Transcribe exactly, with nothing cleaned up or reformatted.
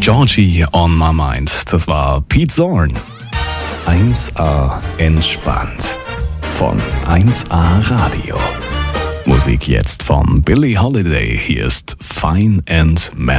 Georgie on my mind. Das war Pete Zorn. eins A entspannt. Von eins A Radio. Musik jetzt von Billie Holiday. Hier ist Fine and Mellow.